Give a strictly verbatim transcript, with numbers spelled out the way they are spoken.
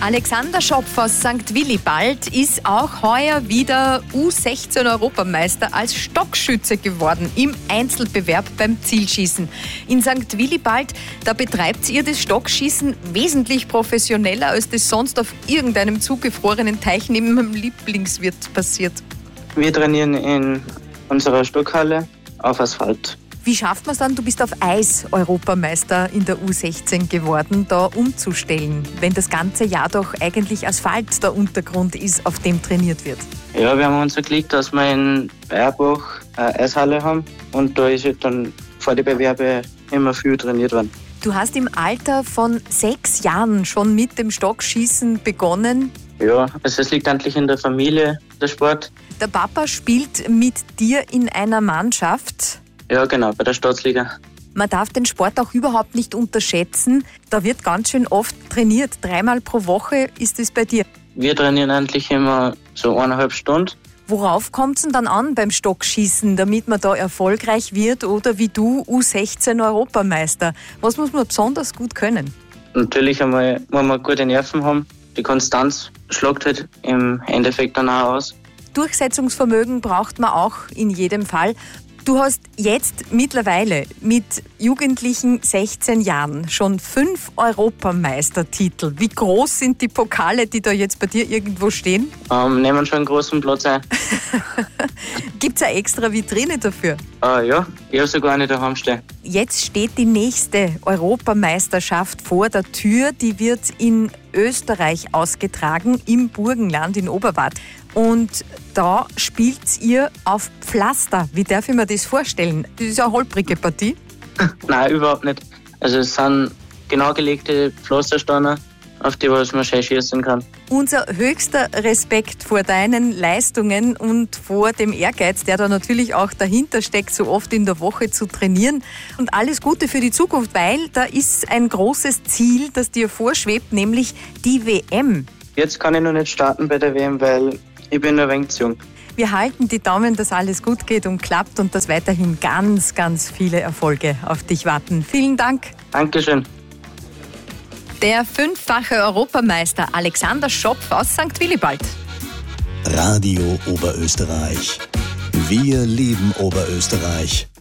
Alexander Schopf aus Sankt Willibald ist auch heuer wieder U sechzehn Europameister als Stockschütze geworden im Einzelbewerb beim Zielschießen. In Sankt Willibald, da betreibt ihr das Stockschießen wesentlich professioneller, als das sonst auf irgendeinem zugefrorenen Teich neben meinem Lieblingswirt passiert. Wir trainieren in unserer Stockhalle auf Asphalt. Wie schafft man es dann, du bist auf Eis Europameister in der U sechzehn geworden, da umzustellen, wenn das ganze Jahr doch eigentlich Asphalt der Untergrund ist, auf dem trainiert wird? Ja, wir haben uns geklickt, dass wir in Bayerbach eine Eishalle haben und da ist halt dann vor den Bewerben immer viel trainiert worden. Du hast im Alter von sechs Jahren schon mit dem Stockschießen begonnen. Ja, also es liegt eigentlich in der Familie, der Sport. Der Papa spielt mit dir in einer Mannschaft. Ja, genau, bei der Staatsliga. Man darf den Sport auch überhaupt nicht unterschätzen. Da wird ganz schön oft trainiert. Dreimal pro Woche ist es bei dir. Wir trainieren eigentlich immer so eineinhalb Stunden. Worauf kommt es denn dann an beim Stockschießen, damit man da erfolgreich wird oder wie du U sechzehn Europameister? Was muss man besonders gut können? Natürlich einmal, muss man gute Nerven haben. Die Konstanz schlagt halt im Endeffekt dann auch aus. Durchsetzungsvermögen braucht man auch in jedem Fall. Du hast jetzt mittlerweile mit jugendlichen sechzehn Jahren schon fünf Europameistertitel. Wie groß sind die Pokale, die da jetzt bei dir irgendwo stehen? Ähm, nehmen schon einen großen Platz ein. Gibt es eine extra Vitrine dafür? Äh, ja, ich habe sogar eine daheim stehen. Jetzt steht die nächste Europameisterschaft vor der Tür. Die wird in Österreich ausgetragen, im Burgenland in Oberwart. Und da spielt ihr auf Pflaster. Wie darf ich mir das vorstellen? Das ist eine holprige Partie. Nein, überhaupt nicht. Also es sind genau gelegte Pflastersteine, auf die was man schön schießen kann. Unser höchster Respekt vor deinen Leistungen und vor dem Ehrgeiz, der da natürlich auch dahinter steckt, so oft in der Woche zu trainieren. Und alles Gute für die Zukunft, weil da ist ein großes Ziel, das dir vorschwebt, nämlich die W M. Jetzt kann ich noch nicht starten bei der W M, weil ich bin noch ein wenig zu jung. Wir halten die Daumen, dass alles gut geht und klappt und dass weiterhin ganz, ganz viele Erfolge auf dich warten. Vielen Dank. Dankeschön. Der fünffache Europameister Alexander Schopf aus Sankt Willibald. Radio Oberösterreich. Wir lieben Oberösterreich.